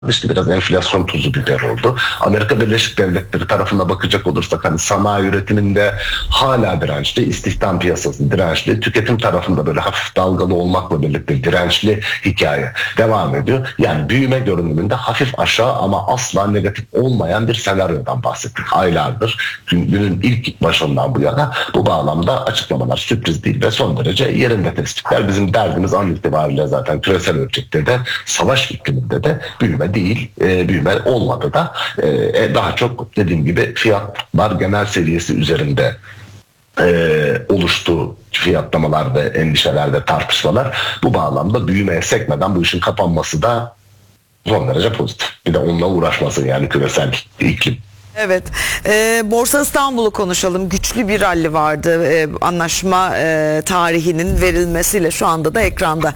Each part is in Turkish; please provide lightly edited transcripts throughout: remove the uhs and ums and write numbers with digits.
işte biraz enflasyon tuzu biber oldu. Amerika Birleşik Devletleri tarafına bakacak olursak hani sanayi üretiminde hala dirençli, istihdam piyasası dirençli, tüketim tarafında böyle hafif dalgalı olmakla birlikte dirençli hikaye devam ediyor. Yani büyüme görünümünde hafif aşağı ama asla negatif olmayan bir senaryodan bahsettik aylardır. Günün ilk başından bu yana bu bağlamda açıklamalar sürpriz değil ve son derece yerinde tespitler. Bizim derdimiz an itibariyle zaten küresel ölçekte de savaş ikliminde de büyüme değil, büyüme olmadı da daha çok dediğim gibi fiyatlar genel seviyesi üzerinde oluştu fiyatlamalarda, endişelerde, tartışmalar. Bu bağlamda büyümeye sekmeden bu işin kapanması da son derece pozitif. Bir de onunla uğraşmasın yani küresel iklim. Evet. Borsa İstanbul'u konuşalım. Güçlü bir ralli vardı. Anlaşma tarihinin verilmesiyle şu anda da ekranda.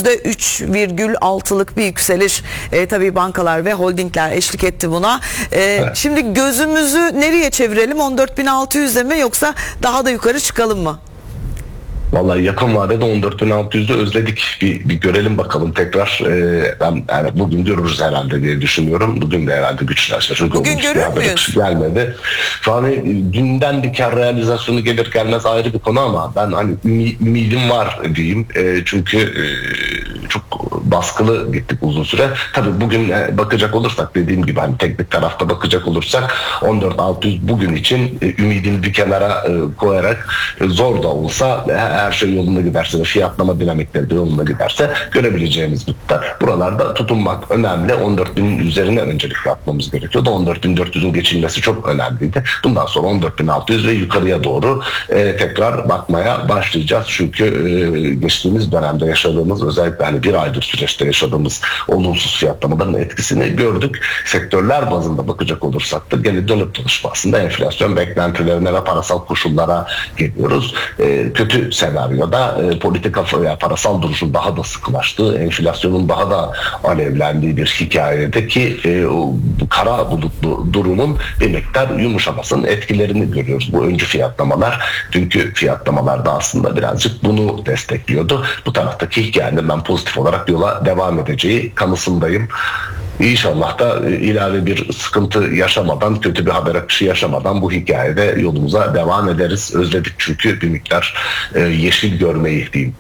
%3,6'lık bir yükseliş. Tabii bankalar ve holdingler eşlik etti buna. Evet. Şimdi gözümüzü nereye çevirelim? 14.600'e mi yoksa daha da yukarı çıkalım mı? Vallahi yakın vadede 14.600'ü özledik. Bir görelim bakalım tekrar. Ben yani bugün görürüz herhalde diye düşünüyorum. Bugün de herhalde güçler. Çünkü bugün görür müyüz? Gelmedi. Şu an dünden bir kar realizasyonu gelir gelmez ayrı bir konu ama ben hani ümidim var diyeyim. Çünkü çok baskılı gittik uzun süre. Tabii bugün bakacak olursak dediğim gibi hani teknik tarafta bakacak olursak 14.600 bugün için ümidini bir kenara koyarak zor da olsa her şey yolunda giderse ve fiyatlama dinamikleri de yolunda giderse görebileceğimiz bir tutar. Buralarda tutunmak önemli. 14.000'in üzerine öncelikle atmamız gerekiyordu. 14.400'ün geçilmesi çok önemliydi. Bundan sonra 14.600 ve yukarıya doğru tekrar bakmaya başlayacağız. Çünkü geçtiğimiz dönemde yaşadığımız özellikle hani bir aydır süreçte yaşadığımız olumsuz fiyatlamaların etkisini gördük. Sektörler bazında bakacak olursak da gene dönüp dolaşıp aslında enflasyon beklentilerine ve parasal koşullara geliyoruz. Kötü senaryoda politika veya parasal duruşun daha da sıkılaştığı, enflasyonun daha da alevlendiği bir hikayedeki kara bulutlu durumun bir miktar yumuşamasının etkilerini görüyoruz. Bu öncü fiyatlamalar, dünkü fiyatlamalarda aslında birazcık bunu destekliyordu. Bu taraftaki hikayenin ben pozitif olarak yola devam edeceği kanısındayım. İnşallah da ilave bir sıkıntı yaşamadan, kötü bir haber akışı yaşamadan bu hikayede yolumuza devam ederiz. Özledik çünkü bir miktar yeşil görmeyi diyeyim.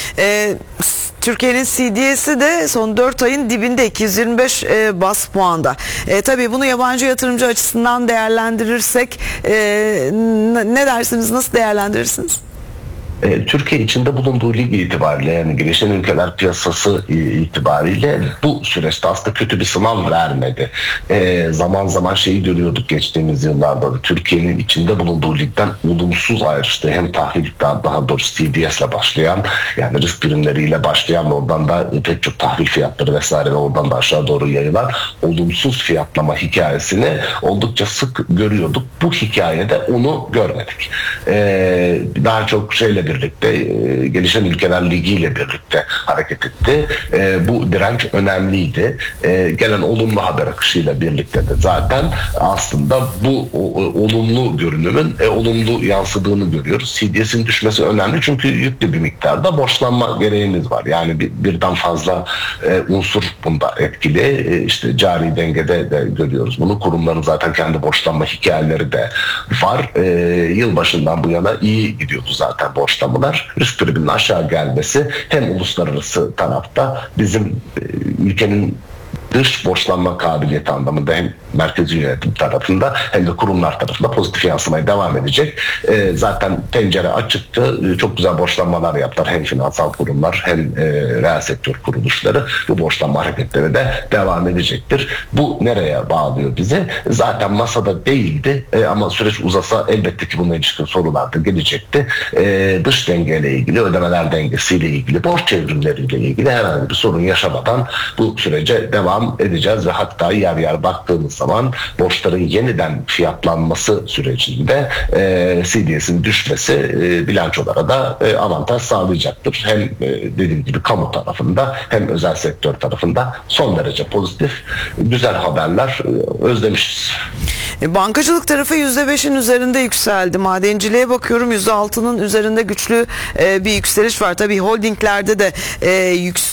Türkiye'nin CDS'i de son 4 ayın dibinde 225 bas puanda. Tabii bunu yabancı yatırımcı açısından değerlendirirsek ne dersiniz, nasıl değerlendirirsiniz? Türkiye içinde bulunduğu lig itibariyle yani gelişen ülkeler piyasası itibariyle bu süreçte aslında kötü bir sınav vermedi. Zaman zaman şeyi görüyorduk geçtiğimiz yıllarda da Türkiye'nin içinde bulunduğu ligden olumsuz ayrıştı. Hem tahvil daha doğrusu CDS'le başlayan yani risk primleriyle başlayan oradan da pek çok tahvil fiyatları vesaire oradan da aşağı doğru yayılan olumsuz fiyatlama hikayesini oldukça sık görüyorduk. Bu hikayede onu görmedik. Daha çok şeyle birlikte gelişen ülkeler ligiyle birlikte hareket etti. Bu direnç önemliydi. Gelen olumlu haber akışıyla birlikte de zaten aslında bu olumlu görünümün olumlu yansıdığını görüyoruz. CDS'in düşmesi önemli çünkü yüklü bir miktarda borçlanma gereğimiz var. Yani birden fazla unsur bunda etkili. İşte cari dengede de görüyoruz bunu. Kurumların zaten kendi borçlanma hikayeleri de var. Yılbaşından bu yana iyi gidiyordu zaten borçlanmalar. Risk priminin aşağı gelmesi hem uluslararası tarafta bizim ülkenin dış borçlanma kabiliyeti anlamında hem merkezi yönetim tarafında hem de kurumlar tarafında pozitif yansımaya devam edecek. Zaten pencere açıktı. Çok güzel borçlanmalar yaptılar. Hem finansal kurumlar hem reel sektör kuruluşları. Bu borçlanma hareketleri de devam edecektir. Bu nereye bağlıyor bizi? Zaten masada değildi ama süreç uzasa elbette ki bununla ilişkin sorular da gelecekti. Dış dengeyle ilgili, ödemeler dengesiyle ilgili, borç çevrimleriyle ilgili herhangi bir sorun yaşamadan bu sürece devam edeceğiz ve hatta yer yer baktığımız zaman borçların yeniden fiyatlanması sürecinde CDS'in düşmesi bilançolara da avantaj sağlayacaktır. Hem dediğim gibi kamu tarafında hem özel sektör tarafında son derece pozitif, güzel haberler özlemişiz. Bankacılık tarafı %5'in üzerinde yükseldi. Madenciliğe bakıyorum %6'nın üzerinde güçlü bir yükseliş var. Tabii holdinglerde de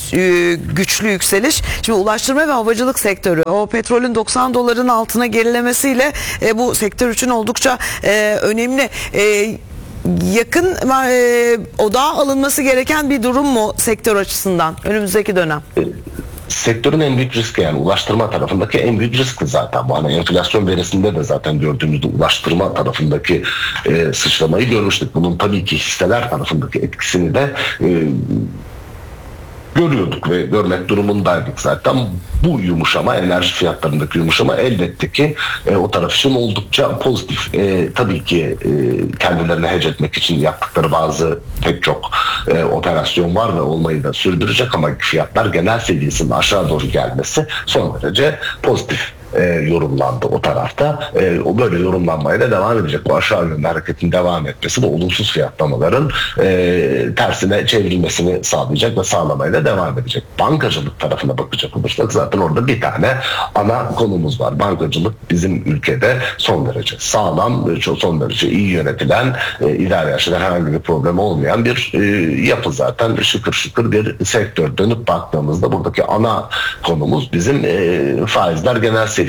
güçlü yükseliş. Şimdi ulaştırma ve havacılık sektörü o petrolün 90 doların altına gerilemesiyle bu sektör için oldukça önemli. Yakın odağa alınması gereken bir durum mu sektör açısından önümüzdeki dönem? Sektörün en büyük riski, yani ulaştırma tarafındaki en büyük riski zaten bu. Hani enflasyon verisinde de zaten gördüğümüzde ulaştırma tarafındaki sıçramayı görmüştük. Bunun tabii ki hisseler tarafındaki etkisini de görüyorduk ve görmek durumundaydık zaten. Bu yumuşama, enerji fiyatlarındaki yumuşama elbette ki o taraf için oldukça pozitif. Tabii ki kendilerini hedge etmek için yaptıkları pek çok operasyon var ve olmayı da sürdürecek, ama fiyatlar genel seviyesinin aşağı doğru gelmesi son derece pozitif yorumlandı o tarafta. O böyle yorumlanmaya da devam edecek. Bu aşağı yönlü hareketin devam etmesi bu olumsuz fiyatlamaların tersine çevrilmesini sağlayacak ve sağlamaya da devam edecek. Bankacılık tarafına bakacak olursak zaten orada bir tane ana konumuz var. Bankacılık bizim ülkede son derece sağlam, son derece iyi yönetilen, idari açıdan herhangi bir problem olmayan bir yapı zaten. Şıkır şıkır bir sektör. Dönüp baktığımızda buradaki ana konumuz bizim faizler genel seviyesi.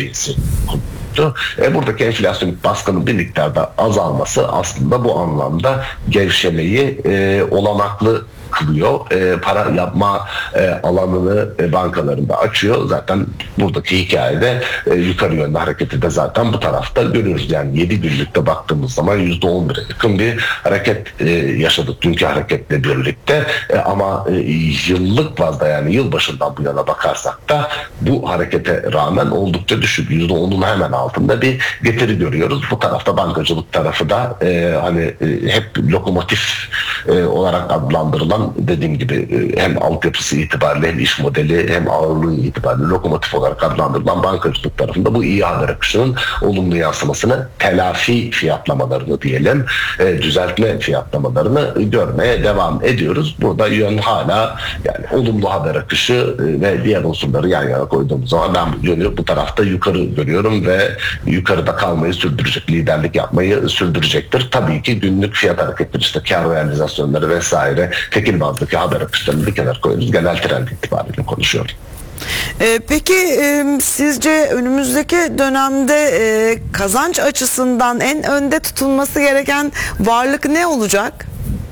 Buradaki enflasyonik baskının bir miktarda azalması aslında bu anlamda gevşemeyi olanaklı kılıyor. Para yapma alanını bankalarında açıyor. Zaten buradaki hikayede yukarı yönlü hareketi de zaten bu tarafta görüyoruz. Yani 7 günlükte baktığımız zaman %11'e yakın bir hareket yaşadık dünkü hareketle birlikte. Ama yıllık bazda, yani yılbaşından bu yana bakarsak da bu harekete rağmen oldukça düşük. %10'un hemen altında bir getiri görüyoruz. Bu tarafta bankacılık tarafı da hep lokomotif olarak adlandırılan, dediğim gibi hem altyapısı itibariyle hem iş modeli hem ağırlığı itibariyle lokomotif olarak adlandırılan bankacılık tarafında bu iyi haber akışının olumlu yansımasını, telafi fiyatlamalarını diyelim, düzeltme fiyatlamalarını görmeye devam ediyoruz. Burada yön hala, yani olumlu haber akışı ve diğer unsurları yan yana koyduğumuz zaman ben yönü bu tarafta yukarı görüyorum ve yukarıda kalmayı sürdürecek, liderlik yapmayı sürdürecektir. Tabii ki günlük fiyat hareketleri, işte kar realizasyonları vesaire, tekil bazdaki haber akışlarını bir kenara koyuyoruz. Genel trend itibariyle konuşuyorum. Peki sizce önümüzdeki dönemde kazanç açısından en önde tutulması gereken varlık ne olacak?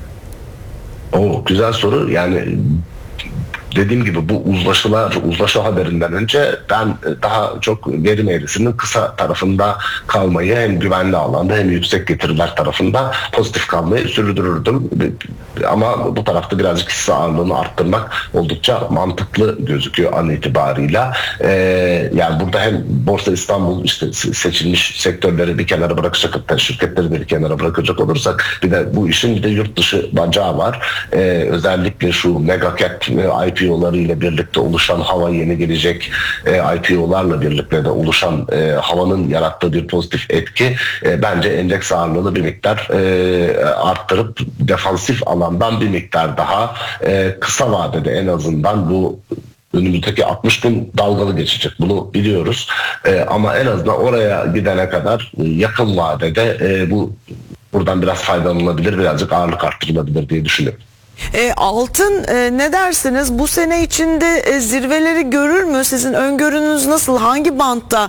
Güzel soru. Yani dediğim gibi bu uzlaşı haberinden önce ben daha çok verim eğrisinin kısa tarafında kalmayı, hem güvenli alanda hem yüksek getiriler tarafında pozitif kalmayı sürdürürdüm. Ama bu tarafta birazcık hisse ağırlığını arttırmak oldukça mantıklı gözüküyor an itibarıyla. Yani burada hem Borsa İstanbul, işte seçilmiş sektörleri bir kenara bırakacak, hatta şirketleri bir kenara bırakacak olursak, bir de bu işin bir de yurt dışı bacağı var. Özellikle şu mega cap IPO'ları ile birlikte oluşan hava, yeni gelecek IPO'larla birlikte de oluşan havanın yarattığı bir pozitif etki bence endeks ağırlığını bir miktar arttırıp defansif alandan bir miktar daha kısa vadede en azından bu önümüzdeki 60 gün dalgalı geçecek. Bunu biliyoruz. Ama en azından oraya gidene kadar yakın vadede buradan biraz faydalanılabilir, birazcık ağırlık arttırılabilir diye düşünüyorum. Altın ne dersiniz? Bu sene içinde zirveleri görür mü? Sizin öngörünüz nasıl? Hangi bantta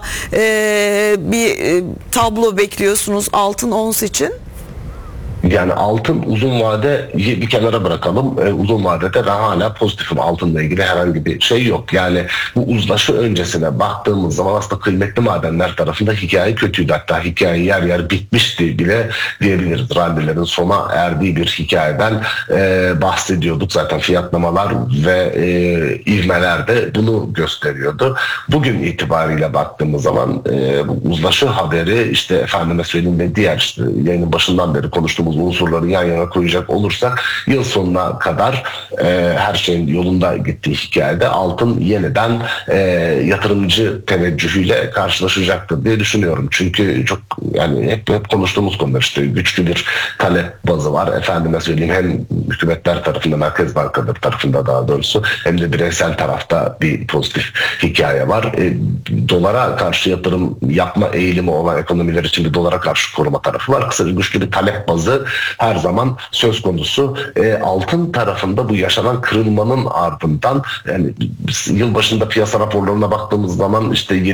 bir tablo bekliyorsunuz altın ons için? Yani altın uzun vade bir kenara bırakalım. Uzun vadede ben hala pozitifim, altınla ilgili herhangi bir şey yok. Yani bu uzlaşı öncesine baktığımız zaman aslında kıymetli madenler tarafında hikaye kötüydü. Hatta hikaye yer yer bitmişti bile diyebiliriz. Rallilerin sona erdiği bir hikayeden bahsediyorduk. Zaten fiyatlamalar ve ivmeler de bunu gösteriyordu. Bugün itibariyle baktığımız zaman bu uzlaşı haberi, işte efendime söyleyeyim ve diğer işte yayının başından beri konuştuğumuz unsurları yan yana koyacak olursak yıl sonuna kadar her şeyin yolunda gittiği hikayede altın yeniden yatırımcı teveccühüyle karşılaşacaktır diye düşünüyorum. Çünkü çok, yani hep konuştuğumuz konular, işte güçlü bir talep bazı var. Efendime söyleyeyim, hem hükümetler tarafında, merkez bankaları tarafında daha doğrusu, hem de bireysel tarafta bir pozitif hikaye var. dolara karşı yatırım yapma eğilimi olan ekonomiler için bir dolara karşı koruma tarafı var. Kısaca güçlü bir talep bazı her zaman söz konusu. Altın tarafında bu yaşanan kırılmanın ardından, yani yıl başında piyasa raporlarına baktığımız zaman işte